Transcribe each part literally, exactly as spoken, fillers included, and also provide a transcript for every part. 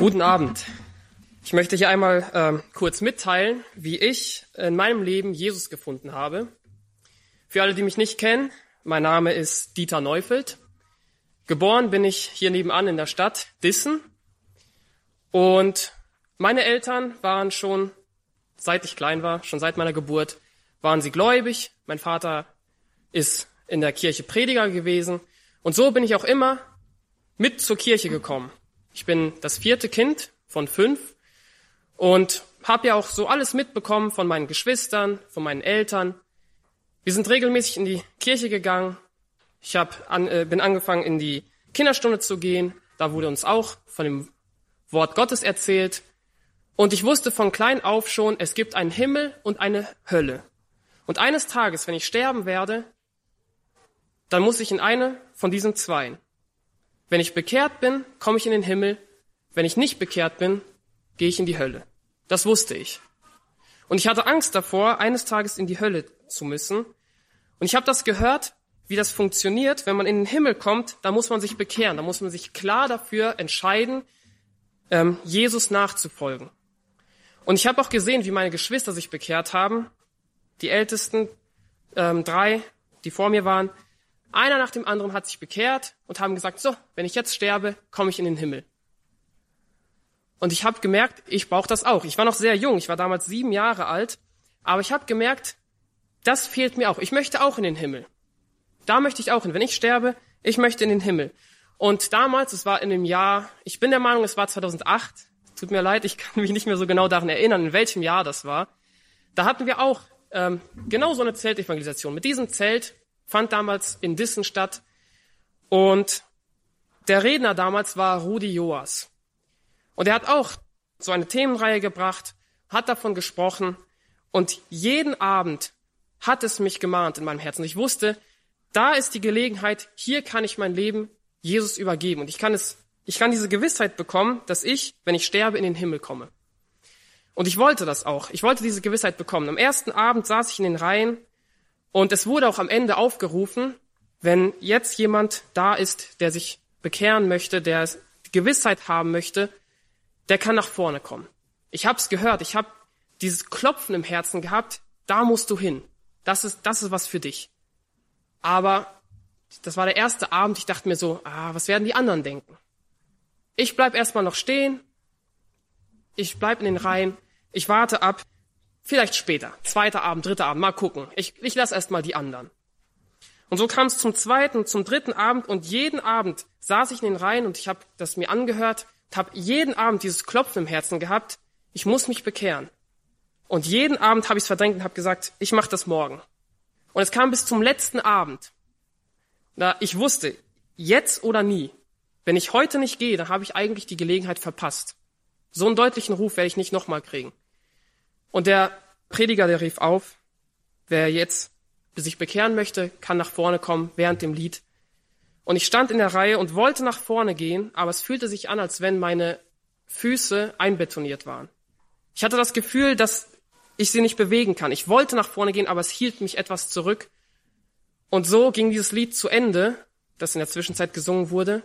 Guten Abend. Ich möchte hier einmal ähm, kurz mitteilen, wie ich in meinem Leben Jesus gefunden habe. Für alle, die mich nicht kennen, mein Name ist Dieter Neufeld. Geboren bin ich hier nebenan in der Stadt Dissen. Und meine Eltern waren schon, seit ich klein war, schon seit meiner Geburt, waren sie gläubig. Mein Vater ist in der Kirche Prediger gewesen. Und so bin ich auch immer mit zur Kirche gekommen. Ich bin das vierte Kind von fünf und habe ja auch so alles mitbekommen von meinen Geschwistern, von meinen Eltern. Wir sind regelmäßig in die Kirche gegangen. Ich hab an, äh, bin angefangen, in die Kinderstunde zu gehen. Da wurde uns auch von dem Wort Gottes erzählt. Und ich wusste von klein auf schon, es gibt einen Himmel und eine Hölle. Und eines Tages, wenn ich sterben werde, dann muss ich in eine von diesen zweien. Wenn ich bekehrt bin, komme ich in den Himmel. Wenn ich nicht bekehrt bin, gehe ich in die Hölle. Das wusste ich. Und ich hatte Angst davor, eines Tages in die Hölle zu müssen. Und ich habe das gehört, wie das funktioniert. Wenn man in den Himmel kommt, da muss man sich bekehren. Da muss man sich klar dafür entscheiden, ähm, Jesus nachzufolgen. Und ich habe auch gesehen, wie meine Geschwister sich bekehrt haben. Die ältesten ähm, drei, die vor mir waren, einer nach dem anderen hat sich bekehrt und haben gesagt, so, wenn ich jetzt sterbe, komme ich in den Himmel. Und ich habe gemerkt, ich brauche das auch. Ich war noch sehr jung, ich war damals sieben Jahre alt, aber ich habe gemerkt, das fehlt mir auch. Ich möchte auch in den Himmel. Da möchte ich auch hin. Wenn ich sterbe, ich möchte in den Himmel. Und damals, es war in dem Jahr, ich bin der Meinung, es war zweitausendacht, tut mir leid, ich kann mich nicht mehr so genau daran erinnern, in welchem Jahr das war. Da hatten wir auch ähm, genau so eine Zeltevangelisation. Mit diesem Zelt fand damals in Dissen statt. Und der Redner damals war Rudi Joas. Und er hat auch so eine Themenreihe gebracht, hat davon gesprochen. Und jeden Abend hat es mich gemahnt in meinem Herzen. Ich wusste, da ist die Gelegenheit, hier kann ich mein Leben Jesus übergeben. Und ich kann es, ich kann diese Gewissheit bekommen, dass ich, wenn ich sterbe, in den Himmel komme. Und ich wollte das auch. Ich wollte diese Gewissheit bekommen. Am ersten Abend saß ich in den Reihen. Und es wurde auch am Ende aufgerufen, wenn jetzt jemand da ist, der sich bekehren möchte, der die Gewissheit haben möchte, der kann nach vorne kommen. Ich habe es gehört, ich habe dieses Klopfen im Herzen gehabt, da musst du hin. Das ist, das ist was für dich. Aber das war der erste Abend, ich dachte mir so, ah, was werden die anderen denken? Ich bleib erstmal noch stehen, ich bleib in den Reihen, ich warte ab. Vielleicht später, zweiter Abend, dritter Abend, mal gucken. Ich, ich lasse erst mal die anderen. Und so kam es zum zweiten, zum dritten Abend und jeden Abend saß ich in den Reihen und ich habe das mir angehört und habe jeden Abend dieses Klopfen im Herzen gehabt, ich muss mich bekehren. Und jeden Abend habe ich es verdrängt und habe gesagt, ich mache das morgen. Und es kam bis zum letzten Abend. Da ich wusste, jetzt oder nie, wenn ich heute nicht gehe, dann habe ich eigentlich die Gelegenheit verpasst. So einen deutlichen Ruf werde ich nicht nochmal kriegen. Und der Prediger, der rief auf, wer jetzt sich bekehren möchte, kann nach vorne kommen während dem Lied. Und ich stand in der Reihe und wollte nach vorne gehen, aber es fühlte sich an, als wenn meine Füße einbetoniert waren. Ich hatte das Gefühl, dass ich sie nicht bewegen kann. Ich wollte nach vorne gehen, aber es hielt mich etwas zurück. Und so ging dieses Lied zu Ende, das in der Zwischenzeit gesungen wurde.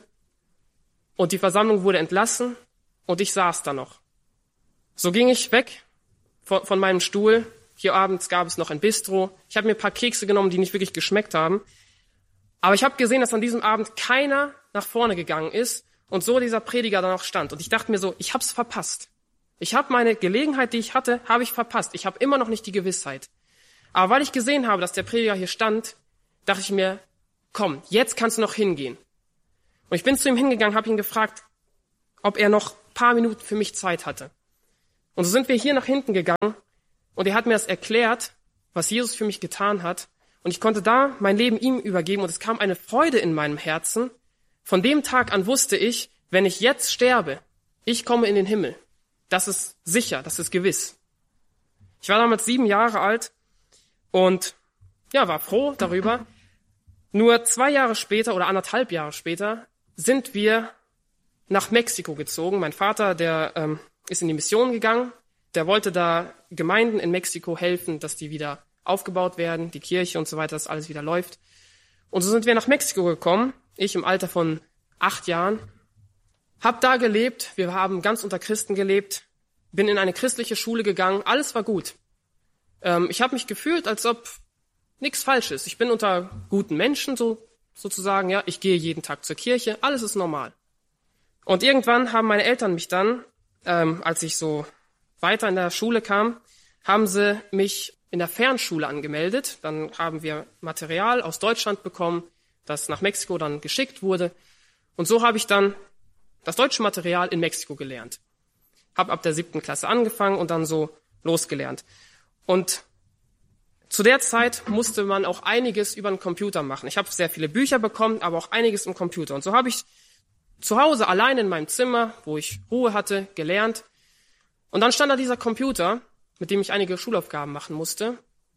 Und die Versammlung wurde entlassen und ich saß da noch. So ging ich weg Von, von meinem Stuhl. Hier abends gab es noch ein Bistro. Ich habe mir ein paar Kekse genommen, die nicht wirklich geschmeckt haben. Aber ich habe gesehen, dass an diesem Abend keiner nach vorne gegangen ist und so dieser Prediger da noch stand. Und ich dachte mir so, ich hab's verpasst. Ich habe meine Gelegenheit, die ich hatte, habe ich verpasst. Ich habe immer noch nicht die Gewissheit. Aber weil ich gesehen habe, dass der Prediger hier stand, dachte ich mir, komm, jetzt kannst du noch hingehen. Und ich bin zu ihm hingegangen, habe ihn gefragt, ob er noch ein paar Minuten für mich Zeit hatte. Und so sind wir hier nach hinten gegangen und er hat mir das erklärt, was Jesus für mich getan hat. Und ich konnte da mein Leben ihm übergeben und es kam eine Freude in meinem Herzen. Von dem Tag an wusste ich, wenn ich jetzt sterbe, ich komme in den Himmel. Das ist sicher, das ist gewiss. Ich war damals sieben Jahre alt und ja, war froh darüber. Nur zwei Jahre später oder anderthalb Jahre später sind wir nach Mexiko gezogen. Mein Vater, der ähm, ist in die Mission gegangen. Der wollte da Gemeinden in Mexiko helfen, dass die wieder aufgebaut werden, die Kirche und so weiter, dass alles wieder läuft. Und so sind wir nach Mexiko gekommen. Ich im Alter von acht Jahren. Hab da gelebt, wir haben ganz unter Christen gelebt, bin in eine christliche Schule gegangen, alles war gut. Ähm, ich habe mich gefühlt, als ob nichts falsch ist. Ich bin unter guten Menschen, so sozusagen, ja. Ich gehe jeden Tag zur Kirche, alles ist normal. Und irgendwann haben meine Eltern mich dann, ähm, als ich so weiter in der Schule kam, haben sie mich in der Fernschule angemeldet. Dann haben wir Material aus Deutschland bekommen, das nach Mexiko dann geschickt wurde. Und so habe ich dann das deutsche Material in Mexiko gelernt. Hab ab der siebten Klasse angefangen und dann so losgelernt. Und zu der Zeit musste man auch einiges über den Computer machen. Ich habe sehr viele Bücher bekommen, aber auch einiges im Computer. Und so habe ich zu Hause allein in meinem Zimmer, wo ich Ruhe hatte, gelernt. Und dann stand da dieser Computer, mit dem ich einige Schulaufgaben machen musste.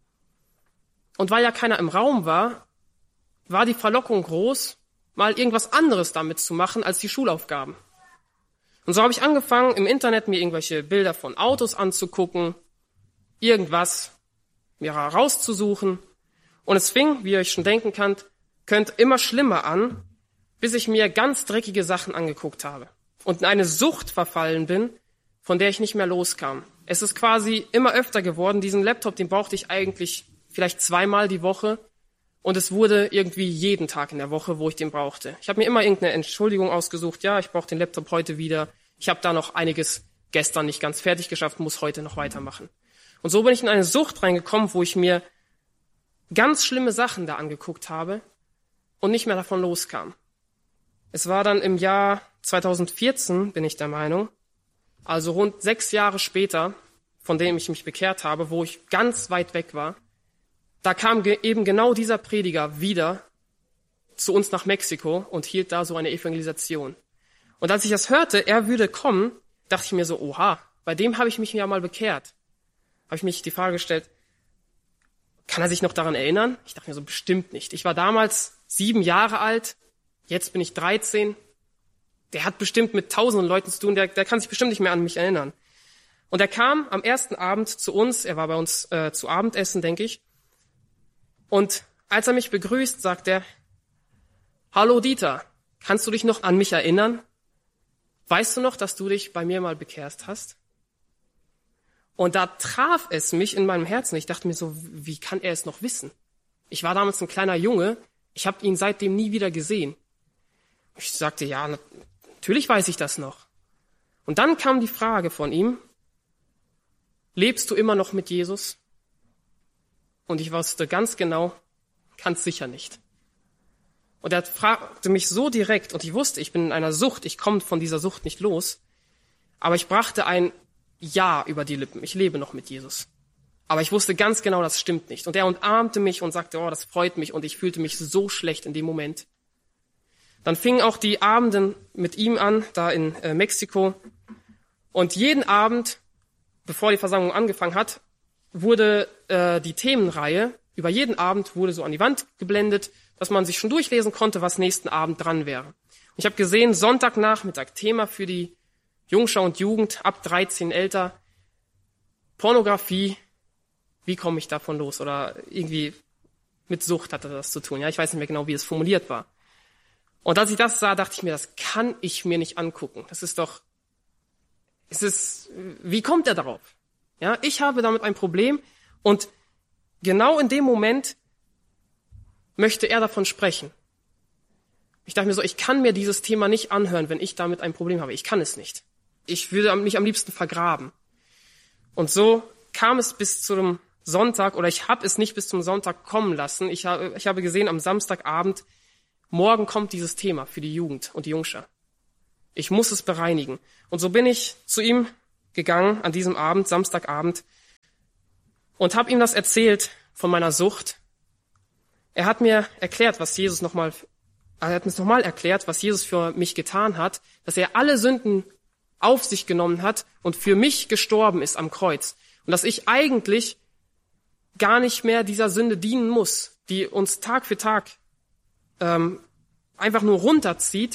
Und weil ja keiner im Raum war, war die Verlockung groß, mal irgendwas anderes damit zu machen als die Schulaufgaben. Und so habe ich angefangen, im Internet mir irgendwelche Bilder von Autos anzugucken, irgendwas mir herauszusuchen. Und es fing, wie ihr euch schon denken könnt, könnt immer schlimmer an, bis ich mir ganz dreckige Sachen angeguckt habe und in eine Sucht verfallen bin, von der ich nicht mehr loskam. Es ist quasi immer öfter geworden. Diesen Laptop, den brauchte ich eigentlich vielleicht zweimal die Woche. Und es wurde irgendwie jeden Tag in der Woche, wo ich den brauchte. Ich habe mir immer irgendeine Entschuldigung ausgesucht. Ja, ich brauche den Laptop heute wieder. Ich habe da noch einiges gestern nicht ganz fertig geschafft, muss heute noch weitermachen. Und so bin ich in eine Sucht reingekommen, wo ich mir ganz schlimme Sachen da angeguckt habe und nicht mehr davon loskam. Es war dann im Jahr zweitausendvierzehn, bin ich der Meinung, also rund sechs Jahre später, von dem ich mich bekehrt habe, wo ich ganz weit weg war. Da kam ge- eben genau dieser Prediger wieder zu uns nach Mexiko und hielt da so eine Evangelisation. Und als ich das hörte, er würde kommen, dachte ich mir so, oha, bei dem habe ich mich ja mal bekehrt. Habe ich mich die Frage gestellt, kann er sich noch daran erinnern? Ich dachte mir so, bestimmt nicht. Ich war damals sieben Jahre alt, jetzt bin ich dreizehn. Der hat bestimmt mit tausenden Leuten zu tun, der, der kann sich bestimmt nicht mehr an mich erinnern. Und er kam am ersten Abend zu uns, er war bei uns äh, zu Abendessen, denke ich. Und als er mich begrüßt, sagt er, hallo Dieter, kannst du dich noch an mich erinnern? Weißt du noch, dass du dich bei mir mal bekehrt hast? Und da traf es mich in meinem Herzen. Ich dachte mir so, wie kann er es noch wissen? Ich war damals ein kleiner Junge, ich habe ihn seitdem nie wieder gesehen. Ich sagte, ja, natürlich weiß ich das noch. Und dann kam die Frage von ihm, lebst du immer noch mit Jesus? Und ich wusste ganz genau, ganz sicher nicht. Und er fragte mich so direkt, und ich wusste, ich bin in einer Sucht, ich komme von dieser Sucht nicht los, aber ich brachte ein Ja über die Lippen, ich lebe noch mit Jesus. Aber ich wusste ganz genau, das stimmt nicht. Und er umarmte mich und sagte, oh, das freut mich, und ich fühlte mich so schlecht in dem Moment. Dann fingen auch die Abenden mit ihm an, da in äh, Mexiko. Und jeden Abend, bevor die Versammlung angefangen hat, wurde äh, die Themenreihe, über jeden Abend wurde so an die Wand geblendet, dass man sich schon durchlesen konnte, was nächsten Abend dran wäre. Und ich habe gesehen, Sonntagnachmittag, Thema für die Jungschau und Jugend, ab dreizehn älter, Pornografie, wie komme ich davon los? Oder irgendwie mit Sucht hatte das zu tun. Ja, ich weiß nicht mehr genau, wie es formuliert war. Und als ich das sah, dachte ich mir, das kann ich mir nicht angucken. Das ist doch, es ist, wie kommt er darauf? Ja, ich habe damit ein Problem, und genau in dem Moment möchte er davon sprechen. Ich dachte mir so, ich kann mir dieses Thema nicht anhören, wenn ich damit ein Problem habe. Ich kann es nicht. Ich würde mich am liebsten vergraben. Und so kam es bis zum Sonntag, oder ich habe es nicht bis zum Sonntag kommen lassen. Ich habe, ich habe gesehen, am Samstagabend, morgen kommt dieses Thema für die Jugend und die Jungschar. Ich muss es bereinigen. Und so bin ich zu ihm gegangen an diesem Abend, Samstagabend, und habe ihm das erzählt von meiner Sucht. Er hat mir erklärt, was Jesus nochmal, er hat mir nochmal erklärt, was Jesus für mich getan hat, dass er alle Sünden auf sich genommen hat und für mich gestorben ist am Kreuz. Und dass ich eigentlich gar nicht mehr dieser Sünde dienen muss, die uns Tag für Tag ähm, einfach nur runterzieht.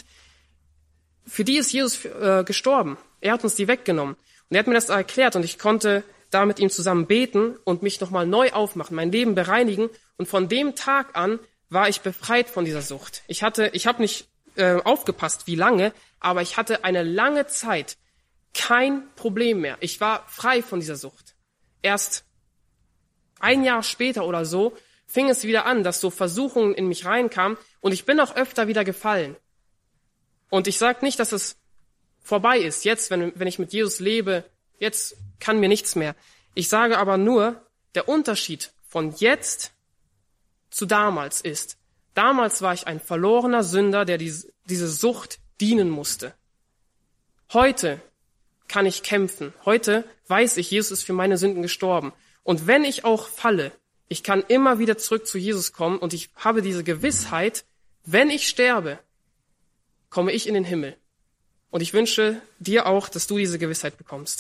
Für die ist Jesus äh, gestorben. Er hat uns die weggenommen. Und er hat mir das erklärt, und ich konnte da mit ihm zusammen beten und mich nochmal neu aufmachen, mein Leben bereinigen. Und von dem Tag an war ich befreit von dieser Sucht. Ich hatte, ich habe nicht äh, aufgepasst, wie lange, aber ich hatte eine lange Zeit kein Problem mehr. Ich war frei von dieser Sucht. Erst ein Jahr später oder so fing es wieder an, dass so Versuchungen in mich reinkamen und ich bin auch öfter wieder gefallen. Und ich sage nicht, dass es vorbei ist. Jetzt, wenn, wenn ich mit Jesus lebe, jetzt kann mir nichts mehr. Ich sage aber nur, der Unterschied von jetzt zu damals ist, damals war ich ein verlorener Sünder, der diese, diese Sucht dienen musste. Heute kann ich kämpfen. Heute weiß ich, Jesus ist für meine Sünden gestorben. Und wenn ich auch falle, ich kann immer wieder zurück zu Jesus kommen und ich habe diese Gewissheit, wenn ich sterbe, komme ich in den Himmel. Und ich wünsche dir auch, dass du diese Gewissheit bekommst.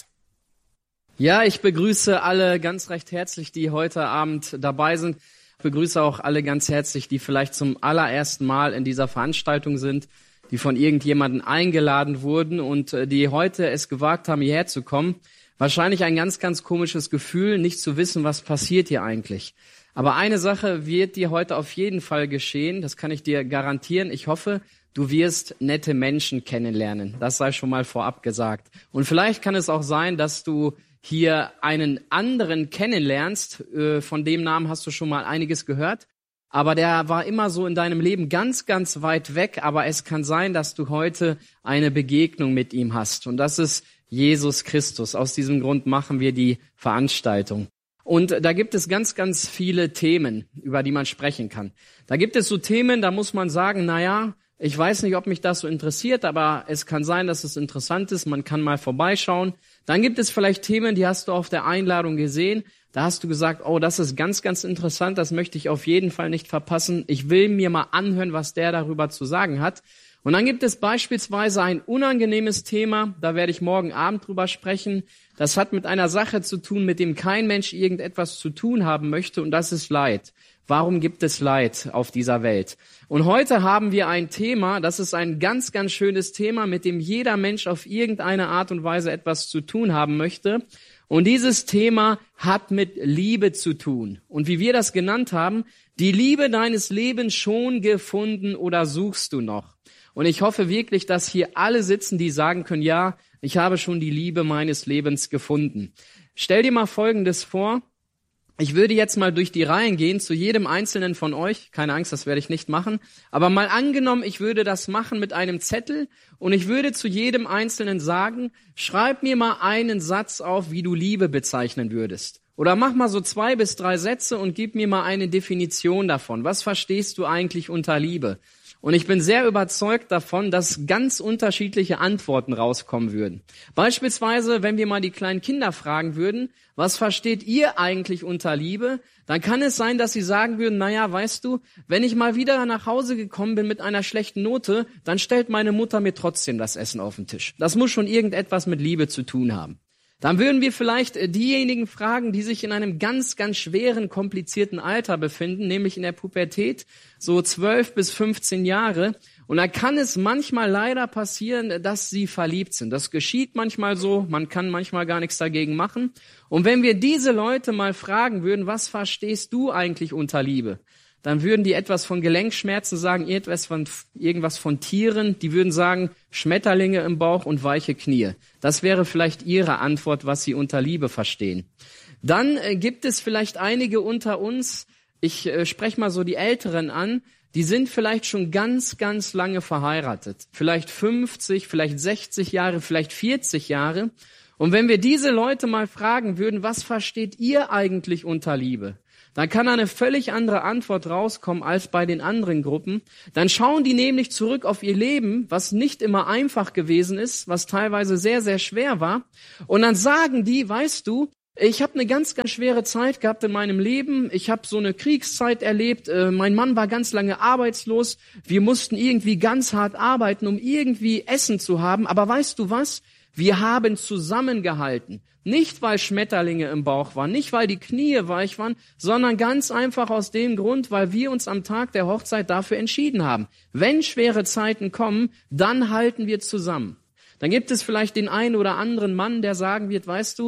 Ja, ich begrüße alle ganz recht herzlich, die heute Abend dabei sind. Ich begrüße auch alle ganz herzlich, die vielleicht zum allerersten Mal in dieser Veranstaltung sind, die von irgendjemandem eingeladen wurden und die heute es gewagt haben, hierher zu kommen. Wahrscheinlich ein ganz, ganz komisches Gefühl, nicht zu wissen, was passiert hier eigentlich. Aber eine Sache wird dir heute auf jeden Fall geschehen, das kann ich dir garantieren. Ich hoffe, du wirst nette Menschen kennenlernen. Das sei schon mal vorab gesagt. Und vielleicht kann es auch sein, dass du hier einen anderen kennenlernst. Von dem Namen hast du schon mal einiges gehört. Aber der war immer so in deinem Leben ganz, ganz weit weg. Aber es kann sein, dass du heute eine Begegnung mit ihm hast. Und das ist Jesus Christus. Aus diesem Grund machen wir die Veranstaltung. Und da gibt es ganz, ganz viele Themen, über die man sprechen kann. Da gibt es so Themen, da muss man sagen, na ja, ich weiß nicht, ob mich das so interessiert, aber es kann sein, dass es interessant ist. Man kann mal vorbeischauen. Dann gibt es vielleicht Themen, die hast du auf der Einladung gesehen. Da hast du gesagt, oh, das ist ganz, ganz interessant. Das möchte ich auf jeden Fall nicht verpassen. Ich will mir mal anhören, was der darüber zu sagen hat. Und dann gibt es beispielsweise ein unangenehmes Thema. Da werde ich morgen Abend drüber sprechen. Das hat mit einer Sache zu tun, mit dem kein Mensch irgendetwas zu tun haben möchte. Und das ist Leid. Warum gibt es Leid auf dieser Welt? Und heute haben wir ein Thema, das ist ein ganz, ganz schönes Thema, mit dem jeder Mensch auf irgendeine Art und Weise etwas zu tun haben möchte. Und dieses Thema hat mit Liebe zu tun. Und wie wir das genannt haben, die Liebe deines Lebens schon gefunden oder suchst du noch? Und ich hoffe wirklich, dass hier alle sitzen, die sagen können, ja, ich habe schon die Liebe meines Lebens gefunden. Stell dir mal Folgendes vor. Ich würde jetzt mal durch die Reihen gehen zu jedem Einzelnen von euch. Keine Angst, das werde ich nicht machen. Aber mal angenommen, ich würde das machen mit einem Zettel und ich würde zu jedem Einzelnen sagen, schreib mir mal einen Satz auf, wie du Liebe bezeichnen würdest. Oder mach mal so zwei bis drei Sätze und gib mir mal eine Definition davon. Was verstehst du eigentlich unter Liebe? Und ich bin sehr überzeugt davon, dass ganz unterschiedliche Antworten rauskommen würden. Beispielsweise, wenn wir mal die kleinen Kinder fragen würden, was versteht ihr eigentlich unter Liebe? Dann kann es sein, dass sie sagen würden, naja, weißt du, wenn ich mal wieder nach Hause gekommen bin mit einer schlechten Note, dann stellt meine Mutter mir trotzdem das Essen auf den Tisch. Das muss schon irgendetwas mit Liebe zu tun haben. Dann würden wir vielleicht diejenigen fragen, die sich in einem ganz, ganz schweren, komplizierten Alter befinden, nämlich in der Pubertät, so zwölf bis fünfzehn Jahre. Und da kann es manchmal leider passieren, dass sie verliebt sind. Das geschieht manchmal so, man kann manchmal gar nichts dagegen machen. Und wenn wir diese Leute mal fragen würden, was verstehst du eigentlich unter Liebe? Dann würden die etwas von Gelenkschmerzen sagen, irgendwas von, irgendwas von Tieren. Die würden sagen, Schmetterlinge im Bauch und weiche Knie. Das wäre vielleicht ihre Antwort, was sie unter Liebe verstehen. Dann äh, gibt es vielleicht einige unter uns, ich äh, spreche mal so die Älteren an, die sind vielleicht schon ganz, ganz lange verheiratet. Vielleicht fünfzig, vielleicht sechzig Jahre, vielleicht vierzig Jahre. Und wenn wir diese Leute mal fragen würden, was versteht ihr eigentlich unter Liebe? Dann kann eine völlig andere Antwort rauskommen als bei den anderen Gruppen. Dann schauen die nämlich zurück auf ihr Leben, was nicht immer einfach gewesen ist, was teilweise sehr, sehr schwer war. Und dann sagen die, weißt du, ich habe eine ganz, ganz schwere Zeit gehabt in meinem Leben. Ich habe so eine Kriegszeit erlebt. Äh, mein Mann war ganz lange arbeitslos. Wir mussten irgendwie ganz hart arbeiten, um irgendwie Essen zu haben. Aber weißt du was? Wir haben zusammengehalten. Nicht, weil Schmetterlinge im Bauch waren, nicht, weil die Knie weich waren, sondern ganz einfach aus dem Grund, weil wir uns am Tag der Hochzeit dafür entschieden haben. Wenn schwere Zeiten kommen, dann halten wir zusammen. Dann gibt es vielleicht den einen oder anderen Mann, der sagen wird, weißt du,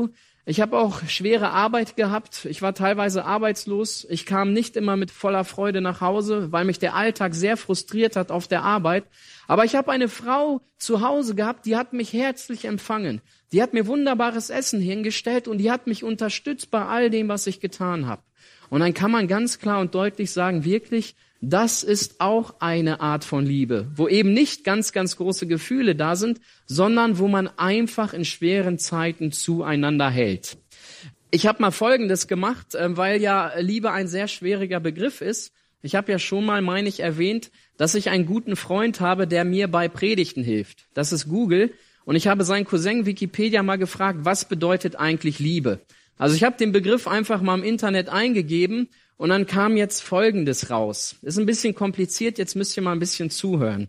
Ich habe auch schwere Arbeit gehabt. Ich war teilweise arbeitslos. Ich kam nicht immer mit voller Freude nach Hause, weil mich der Alltag sehr frustriert hat auf der Arbeit. Aber ich habe eine Frau zu Hause gehabt, die hat mich herzlich empfangen. Die hat mir wunderbares Essen hingestellt und die hat mich unterstützt bei all dem, was ich getan habe. Und dann kann man ganz klar und deutlich sagen, wirklich, das ist auch eine Art von Liebe, wo eben nicht ganz, ganz große Gefühle da sind, sondern wo man einfach in schweren Zeiten zueinander hält. Ich habe mal Folgendes gemacht, weil ja Liebe ein sehr schwieriger Begriff ist. Ich habe ja schon mal, meine ich, erwähnt, dass ich einen guten Freund habe, der mir bei Predigten hilft. Das ist Google. Und ich habe seinen Cousin Wikipedia mal gefragt, was bedeutet eigentlich Liebe? Also ich habe den Begriff einfach mal im Internet eingegeben und dann kam jetzt Folgendes raus. Ist ein bisschen kompliziert, jetzt müsst ihr mal ein bisschen zuhören.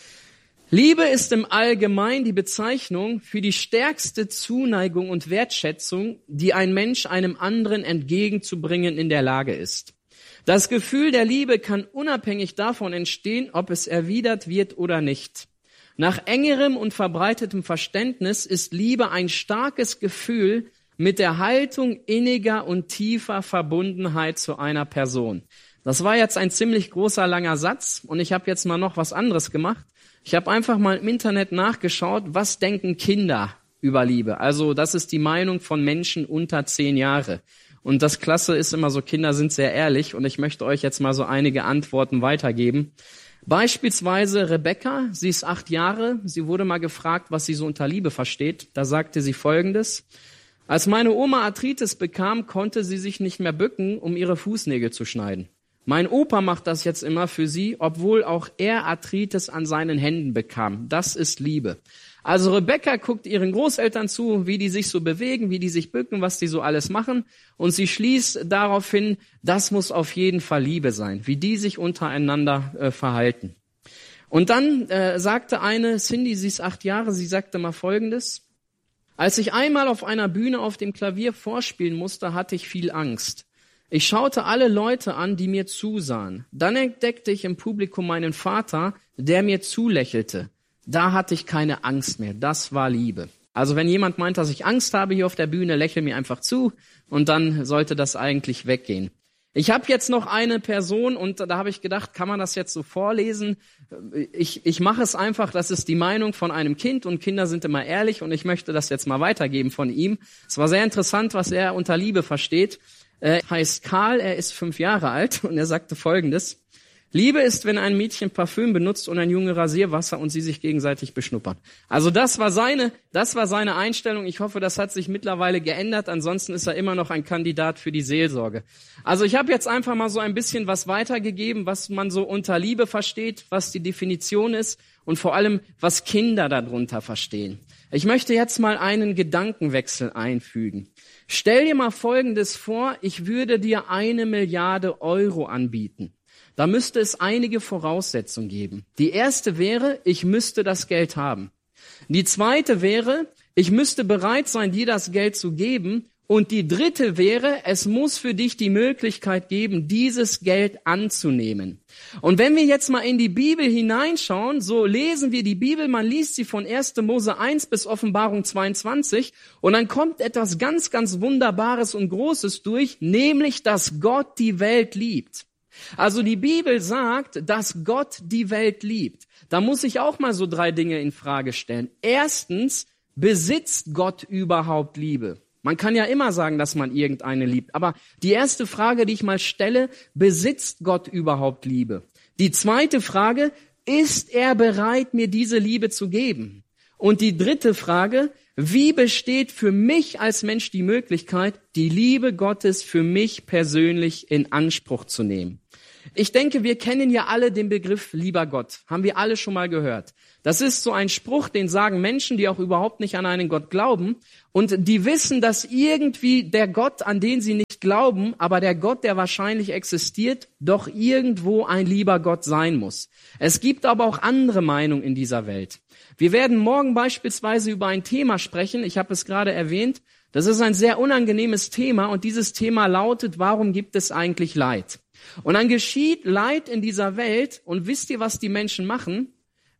Liebe ist im Allgemeinen die Bezeichnung für die stärkste Zuneigung und Wertschätzung, die ein Mensch einem anderen entgegenzubringen in der Lage ist. Das Gefühl der Liebe kann unabhängig davon entstehen, ob es erwidert wird oder nicht. Nach engerem und verbreitetem Verständnis ist Liebe ein starkes Gefühl mit der Haltung inniger und tiefer Verbundenheit zu einer Person. Das war jetzt ein ziemlich großer, langer Satz und ich habe jetzt mal noch was anderes gemacht. Ich habe einfach mal im Internet nachgeschaut, was denken Kinder über Liebe. Also das ist die Meinung von Menschen unter zehn Jahre. Und das Klasse ist immer so, Kinder sind sehr ehrlich und ich möchte euch jetzt mal so einige Antworten weitergeben. Beispielsweise Rebecca, sie ist acht Jahre, sie wurde mal gefragt, was sie so unter Liebe versteht. Da sagte sie Folgendes: Als meine Oma Arthritis bekam, konnte sie sich nicht mehr bücken, um ihre Fußnägel zu schneiden. Mein Opa macht das jetzt immer für sie, obwohl auch er Arthritis an seinen Händen bekam. Das ist Liebe. Also Rebecca guckt ihren Großeltern zu, wie die sich so bewegen, wie die sich bücken, was die so alles machen. Und sie schließt darauf hin, das muss auf jeden Fall Liebe sein, wie die sich untereinander äh, verhalten. Und dann äh, sagte eine, Cindy, sie ist acht Jahre, sie sagte mal Folgendes: Als ich einmal auf einer Bühne auf dem Klavier vorspielen musste, hatte ich viel Angst. Ich schaute alle Leute an, die mir zusahen. Dann entdeckte ich im Publikum meinen Vater, der mir zulächelte. Da hatte ich keine Angst mehr. Das war Liebe. Also wenn jemand meint, dass ich Angst habe hier auf der Bühne, lächel mir einfach zu und dann sollte das eigentlich weggehen. Ich habe jetzt noch eine Person und da habe ich gedacht, kann man das jetzt so vorlesen? Ich, ich mache es einfach, das ist die Meinung von einem Kind und Kinder sind immer ehrlich und ich möchte das jetzt mal weitergeben von ihm. Es war sehr interessant, was er unter Liebe versteht. Er heißt Karl, er ist fünf Jahre alt und er sagte Folgendes: Liebe ist, wenn ein Mädchen Parfüm benutzt und ein Junge Rasierwasser und sie sich gegenseitig beschnuppern. Also das war seine, das war seine Einstellung. Ich hoffe, das hat sich mittlerweile geändert. Ansonsten ist er immer noch ein Kandidat für die Seelsorge. Also ich habe jetzt einfach mal so ein bisschen was weitergegeben, was man so unter Liebe versteht, was die Definition ist und vor allem, was Kinder darunter verstehen. Ich möchte jetzt mal einen Gedankenwechsel einfügen. Stell dir mal Folgendes vor: Ich würde dir eine Milliarde Euro anbieten. Da müsste es einige Voraussetzungen geben. Die erste wäre, ich müsste das Geld haben. Die zweite wäre, ich müsste bereit sein, dir das Geld zu geben. Und die dritte wäre, es muss für dich die Möglichkeit geben, dieses Geld anzunehmen. Und wenn wir jetzt mal in die Bibel hineinschauen, so lesen wir die Bibel, man liest sie von erster Mose eins bis Offenbarung zweiundzwanzig und dann kommt etwas ganz, ganz Wunderbares und Großes durch, nämlich, dass Gott die Welt liebt. Also die Bibel sagt, dass Gott die Welt liebt. Da muss ich auch mal so drei Dinge in Frage stellen. Erstens, besitzt Gott überhaupt Liebe? Man kann ja immer sagen, dass man irgendeine liebt. Aber die erste Frage, die ich mal stelle, besitzt Gott überhaupt Liebe? Die zweite Frage, ist er bereit, mir diese Liebe zu geben? Und die dritte Frage, wie besteht für mich als Mensch die Möglichkeit, die Liebe Gottes für mich persönlich in Anspruch zu nehmen? Ich denke, wir kennen ja alle den Begriff lieber Gott. Haben wir alle schon mal gehört. Das ist so ein Spruch, den sagen Menschen, die auch überhaupt nicht an einen Gott glauben. Und die wissen, dass irgendwie der Gott, an den sie nicht glauben, aber der Gott, der wahrscheinlich existiert, doch irgendwo ein lieber Gott sein muss. Es gibt aber auch andere Meinungen in dieser Welt. Wir werden morgen beispielsweise über ein Thema sprechen. Ich habe es gerade erwähnt. Das ist ein sehr unangenehmes Thema und dieses Thema lautet, warum gibt es eigentlich Leid? Und dann geschieht Leid in dieser Welt und wisst ihr, was die Menschen machen?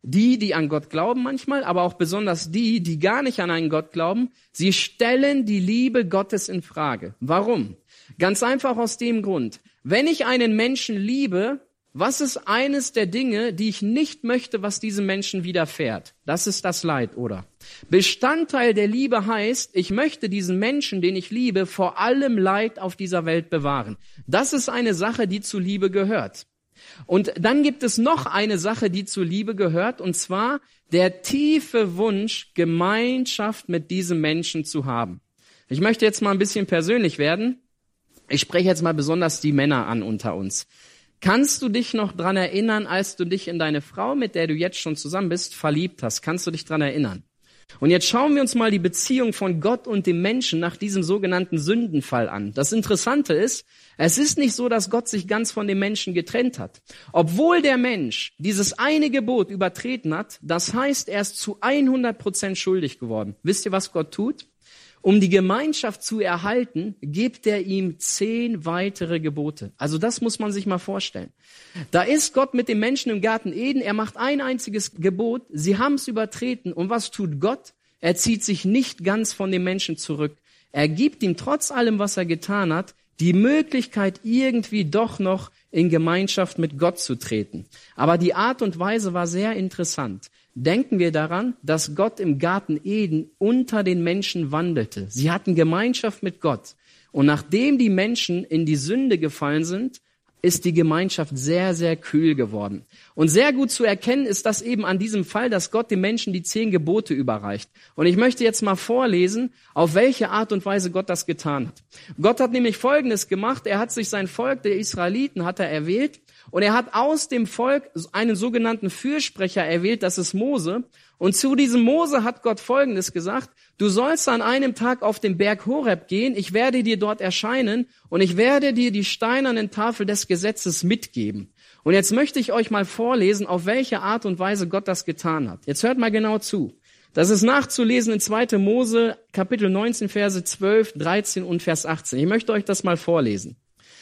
die, die an Gott glauben manchmal, aber auch besonders die, die gar nicht an einen Gott glauben, sie stellen die Liebe Gottes in Frage. Warum? Ganz einfach aus dem Grund, wenn ich einen Menschen liebe, was ist eines der Dinge, die ich nicht möchte, was diesem Menschen widerfährt? Das ist das Leid, oder? Bestandteil der Liebe heißt, ich möchte diesen Menschen, den ich liebe, vor allem Leid auf dieser Welt bewahren. Das ist eine Sache, die zur Liebe gehört. Und dann gibt es noch eine Sache, die zur Liebe gehört, und zwar der tiefe Wunsch, Gemeinschaft mit diesem Menschen zu haben. Ich möchte jetzt mal ein bisschen persönlich werden. Ich spreche jetzt mal besonders die Männer an unter uns. Kannst du dich noch dran erinnern, als du dich in deine Frau, mit der du jetzt schon zusammen bist, verliebt hast? Kannst du dich dran erinnern? Und jetzt schauen wir uns mal die Beziehung von Gott und dem Menschen nach diesem sogenannten Sündenfall an. Das Interessante ist, es ist nicht so, dass Gott sich ganz von dem Menschen getrennt hat. Obwohl der Mensch dieses eine Gebot übertreten hat, das heißt, er ist zu hundert Prozent schuldig geworden. Wisst ihr, was Gott tut? Um die Gemeinschaft zu erhalten, gibt er ihm zehn weitere Gebote. Also das muss man sich mal vorstellen. Da ist Gott mit dem Menschen im Garten Eden, er macht ein einziges Gebot, sie haben es übertreten. Und was tut Gott? Er zieht sich nicht ganz von dem Menschen zurück. Er gibt ihm trotz allem, was er getan hat, die Möglichkeit, irgendwie doch noch in Gemeinschaft mit Gott zu treten. Aber die Art und Weise war sehr interessant. Denken wir daran, dass Gott im Garten Eden unter den Menschen wandelte. Sie hatten Gemeinschaft mit Gott. Und nachdem die Menschen in die Sünde gefallen sind, ist die Gemeinschaft sehr, sehr kühl geworden. Und sehr gut zu erkennen ist das eben an diesem Fall, dass Gott den Menschen die zehn Gebote überreicht. Und ich möchte jetzt mal vorlesen, auf welche Art und Weise Gott das getan hat. Gott hat nämlich Folgendes gemacht. Er hat sich sein Volk, der Israeliten, hat er erwählt. Und er hat aus dem Volk einen sogenannten Fürsprecher erwählt, das ist Mose. Und zu diesem Mose hat Gott Folgendes gesagt: Du sollst an einem Tag auf den Berg Horeb gehen, ich werde dir dort erscheinen und ich werde dir die steinernen Tafel des Gesetzes mitgeben. Und jetzt möchte ich euch mal vorlesen, auf welche Art und Weise Gott das getan hat. Jetzt hört mal genau zu. Das ist nachzulesen in zweiter Mose, Kapitel neunzehn, Verse zwölf, dreizehn und Vers achtzehn. Ich möchte euch das mal vorlesen.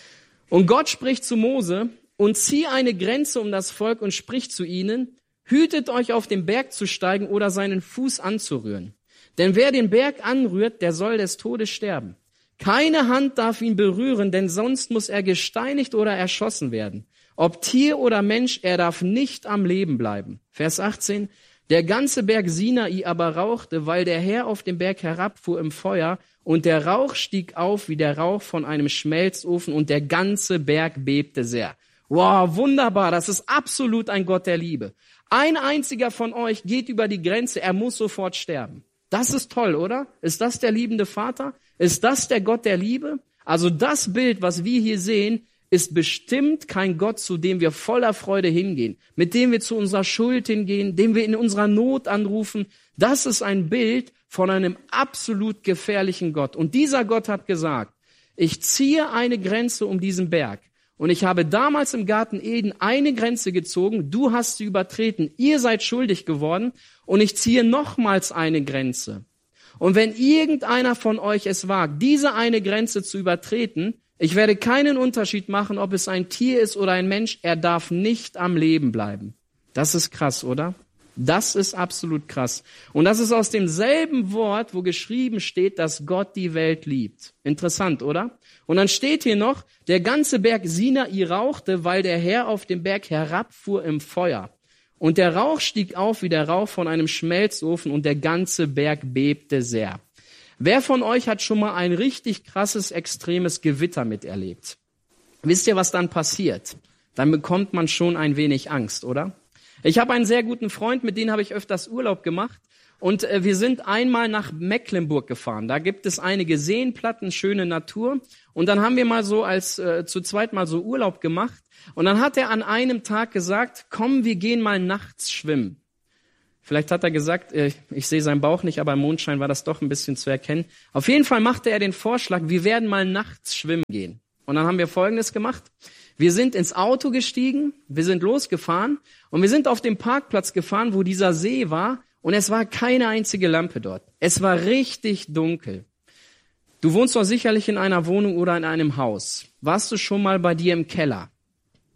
Und Gott spricht zu Mose: Und zieh eine Grenze um das Volk und sprich zu ihnen: Hütet euch, auf den Berg zu steigen oder seinen Fuß anzurühren. Denn wer den Berg anrührt, der soll des Todes sterben. Keine Hand darf ihn berühren, denn sonst muss er gesteinigt oder erschossen werden. Ob Tier oder Mensch, er darf nicht am Leben bleiben. Vers achtzehn. Der ganze Berg Sinai aber rauchte, weil der Herr auf den Berg herabfuhr im Feuer, und der Rauch stieg auf wie der Rauch von einem Schmelzofen, und der ganze Berg bebte sehr. Wow, wunderbar, das ist absolut ein Gott der Liebe. Ein einziger von euch geht über die Grenze, er muss sofort sterben. Das ist toll, oder? Ist das der liebende Vater? Ist das der Gott der Liebe? Also das Bild, was wir hier sehen, ist bestimmt kein Gott, zu dem wir voller Freude hingehen, mit dem wir zu unserer Schuld hingehen, dem wir in unserer Not anrufen. Das ist ein Bild von einem absolut gefährlichen Gott. Und dieser Gott hat gesagt: Ich ziehe eine Grenze um diesen Berg. Und ich habe damals im Garten Eden eine Grenze gezogen, du hast sie übertreten, ihr seid schuldig geworden, und ich ziehe nochmals eine Grenze. Und wenn irgendeiner von euch es wagt, diese eine Grenze zu übertreten, ich werde keinen Unterschied machen, ob es ein Tier ist oder ein Mensch, er darf nicht am Leben bleiben. Das ist krass, oder? Das ist absolut krass. Und das ist aus demselben Wort, wo geschrieben steht, dass Gott die Welt liebt. Interessant, oder? Und dann steht hier noch: Der ganze Berg Sinai rauchte, weil der Herr auf den Berg herabfuhr im Feuer. Und der Rauch stieg auf wie der Rauch von einem Schmelzofen, und der ganze Berg bebte sehr. Wer von euch hat schon mal ein richtig krasses, extremes Gewitter miterlebt? Wisst ihr, was dann passiert? Dann bekommt man schon ein wenig Angst, oder? Ich habe einen sehr guten Freund, mit dem habe ich öfters Urlaub gemacht. Und äh, wir sind einmal nach Mecklenburg gefahren. Da gibt es einige Seenplatten, schöne Natur. Und dann haben wir mal so als äh, zu zweit mal so Urlaub gemacht. Und dann hat er an einem Tag gesagt: Komm, wir gehen mal nachts schwimmen. Vielleicht hat er gesagt, äh, ich sehe seinen Bauch nicht, aber im Mondschein war das doch ein bisschen zu erkennen. Auf jeden Fall machte er den Vorschlag: Wir werden mal nachts schwimmen gehen. Und dann haben wir Folgendes gemacht. Wir sind ins Auto gestiegen, wir sind losgefahren und wir sind auf dem Parkplatz gefahren, wo dieser See war. Und es war keine einzige Lampe dort. Es war richtig dunkel. Du wohnst doch sicherlich in einer Wohnung oder in einem Haus. Warst du schon mal bei dir im Keller?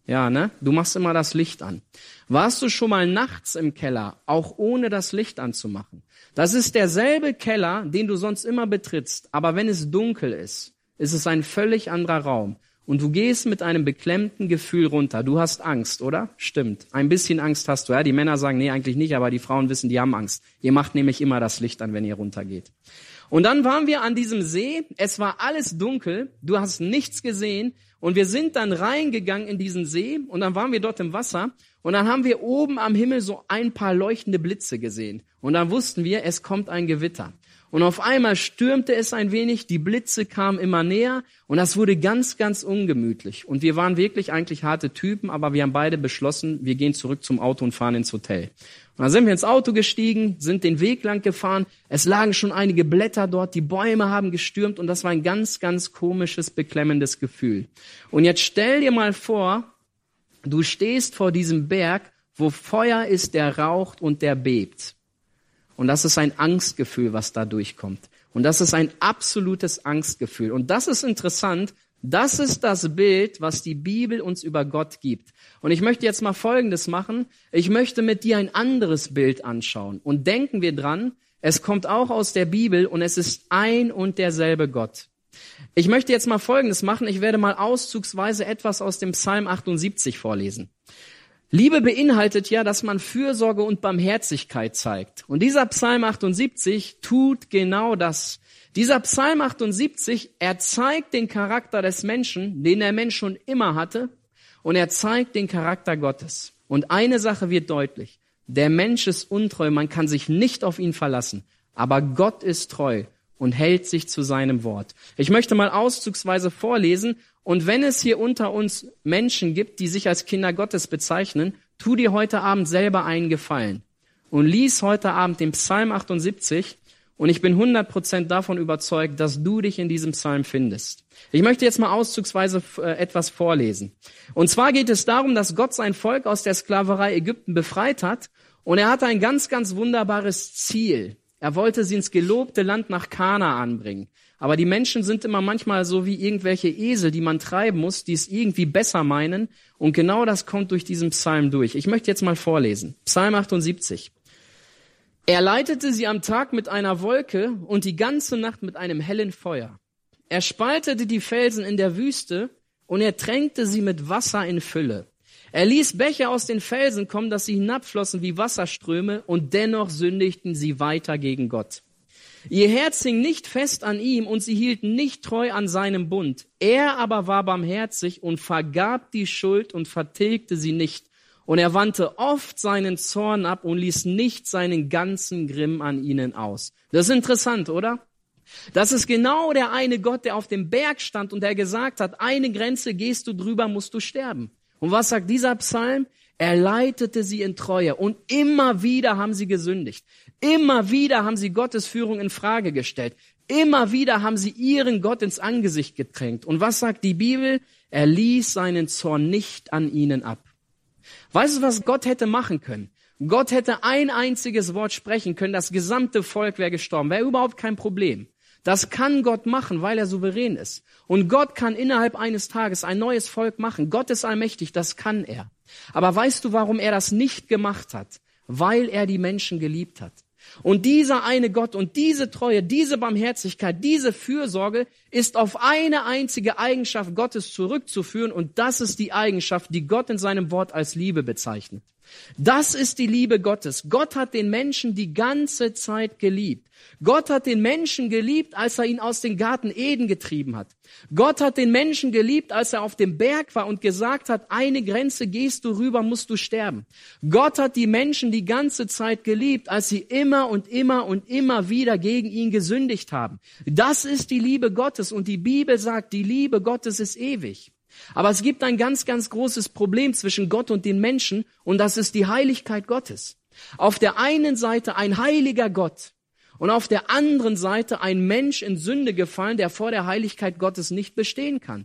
Ja, ne? Du machst immer das Licht an. Warst du schon mal nachts im Keller, auch ohne das Licht anzumachen? Das ist derselbe Keller, den du sonst immer betrittst, aber wenn es dunkel ist, ist es ein völlig anderer Raum. Und du gehst mit einem beklemmten Gefühl runter. Du hast Angst, oder? Stimmt. Ein bisschen Angst hast du. Ja, die Männer sagen, nee, eigentlich nicht, aber die Frauen wissen, die haben Angst. Ihr macht nämlich immer das Licht an, wenn ihr runtergeht. Und dann waren wir an diesem See. Es war alles dunkel. Du hast nichts gesehen. Und wir sind dann reingegangen in diesen See. Und dann waren wir dort im Wasser. Und dann haben wir oben am Himmel so ein paar leuchtende Blitze gesehen. Und dann wussten wir, es kommt ein Gewitter. Und auf einmal stürmte es ein wenig, die Blitze kamen immer näher und das wurde ganz, ganz ungemütlich. Und wir waren wirklich eigentlich harte Typen, aber wir haben beide beschlossen, wir gehen zurück zum Auto und fahren ins Hotel. Und dann sind wir ins Auto gestiegen, sind den Weg lang gefahren. Es lagen schon einige Blätter dort, die Bäume haben gestürmt und das war ein ganz, ganz komisches, beklemmendes Gefühl. Und jetzt stell dir mal vor, du stehst vor diesem Berg, wo Feuer ist, der raucht und der bebt. Und das ist ein Angstgefühl, was da durchkommt. Und das ist ein absolutes Angstgefühl. Und das ist interessant. Das ist das Bild, was die Bibel uns über Gott gibt. Und ich möchte jetzt mal Folgendes machen. Ich möchte mit dir ein anderes Bild anschauen. Und denken wir dran, es kommt auch aus der Bibel und es ist ein und derselbe Gott. Ich möchte jetzt mal Folgendes machen. Ich werde mal auszugsweise etwas aus dem Psalm achtundsiebzig vorlesen. Liebe beinhaltet ja, dass man Fürsorge und Barmherzigkeit zeigt. Und dieser Psalm achtundsiebzig tut genau das. Dieser Psalm achtundsiebzig, er zeigt den Charakter des Menschen, den der Mensch schon immer hatte, und er zeigt den Charakter Gottes. Und eine Sache wird deutlich. Der Mensch ist untreu, man kann sich nicht auf ihn verlassen. Aber Gott ist treu und hält sich zu seinem Wort. Ich möchte mal auszugsweise vorlesen. Und wenn es hier unter uns Menschen gibt, die sich als Kinder Gottes bezeichnen, tu dir heute Abend selber einen Gefallen und lies heute Abend den Psalm achtundsiebzig und ich bin hundert Prozent davon überzeugt, dass du dich in diesem Psalm findest. Ich möchte jetzt mal auszugsweise äh, etwas vorlesen. Und zwar geht es darum, dass Gott sein Volk aus der Sklaverei Ägypten befreit hat und er hatte ein ganz, ganz wunderbares Ziel. Er wollte sie ins gelobte Land nach Kanaan bringen. Aber die Menschen sind immer manchmal so wie irgendwelche Esel, die man treiben muss, die es irgendwie besser meinen. Und genau das kommt durch diesen Psalm durch. Ich möchte jetzt mal vorlesen. Psalm achtundsiebzig. Er leitete sie am Tag mit einer Wolke und die ganze Nacht mit einem hellen Feuer. Er spaltete die Felsen in der Wüste und er tränkte sie mit Wasser in Fülle. Er ließ Bäche aus den Felsen kommen, dass sie hinabflossen wie Wasserströme und dennoch sündigten sie weiter gegen Gott. Ihr Herz hing nicht fest an ihm und sie hielten nicht treu an seinem Bund. Er aber war barmherzig und vergab die Schuld und vertilgte sie nicht. Und er wandte oft seinen Zorn ab und ließ nicht seinen ganzen Grimm an ihnen aus. Das ist interessant, oder? Das ist genau der eine Gott, der auf dem Berg stand und der gesagt hat, eine Grenze gehst du drüber, musst du sterben. Und was sagt dieser Psalm? Er leitete sie in Treue und immer wieder haben sie gesündigt. Immer wieder haben sie Gottes Führung in Frage gestellt. Immer wieder haben sie ihren Gott ins Angesicht getränkt. Und was sagt die Bibel? Er ließ seinen Zorn nicht an ihnen ab. Weißt du, was Gott hätte machen können? Gott hätte ein einziges Wort sprechen können, das gesamte Volk wäre gestorben. Wäre überhaupt kein Problem. Das kann Gott machen, weil er souverän ist. Und Gott kann innerhalb eines Tages ein neues Volk machen. Gott ist allmächtig, das kann er. Aber weißt du, warum er das nicht gemacht hat? Weil er die Menschen geliebt hat. Und dieser eine Gott und diese Treue, diese Barmherzigkeit, diese Fürsorge ist auf eine einzige Eigenschaft Gottes zurückzuführen. Und das ist die Eigenschaft, die Gott in seinem Wort als Liebe bezeichnet. Das ist die Liebe Gottes. Gott hat den Menschen die ganze Zeit geliebt. Gott hat den Menschen geliebt, als er ihn aus dem Garten Eden getrieben hat. Gott hat den Menschen geliebt, als er auf dem Berg war und gesagt hat, eine Grenze gehst du rüber, musst du sterben. Gott hat die Menschen die ganze Zeit geliebt, als sie immer und immer und immer wieder gegen ihn gesündigt haben. Das ist die Liebe Gottes und die Bibel sagt, die Liebe Gottes ist ewig. Aber es gibt ein ganz, ganz großes Problem zwischen Gott und den Menschen und das ist die Heiligkeit Gottes. Auf der einen Seite ein heiliger Gott und auf der anderen Seite ein Mensch in Sünde gefallen, der vor der Heiligkeit Gottes nicht bestehen kann.